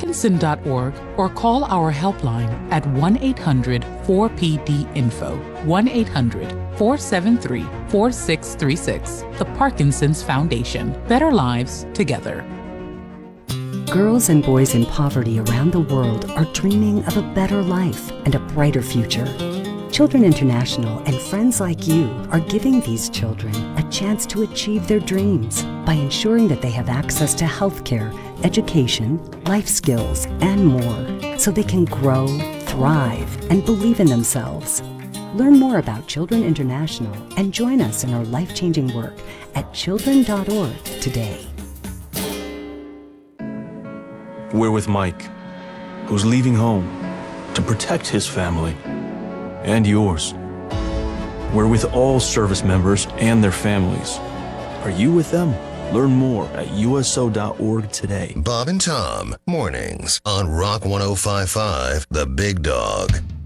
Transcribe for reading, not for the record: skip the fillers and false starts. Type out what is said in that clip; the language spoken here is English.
Parkinson.org or call our helpline at 1-800-4PD-INFO, 1-800-473-4636. The Parkinson's Foundation. Better lives together. Girls and boys in poverty around the world are dreaming of a better life and a brighter future. Children International and friends like you are giving these children a chance to achieve their dreams by ensuring that they have access to healthcare, education, life skills, and more, so they can grow, thrive, and believe in themselves. Learn more about Children International and join us in our life-changing work at children.org today. We're with Mike, who's leaving home to protect his family and yours. We're with all service members and their families. Are you with them? Learn more at USO.org today. Bob and Tom, mornings on Rock 105.5, The Big Dog.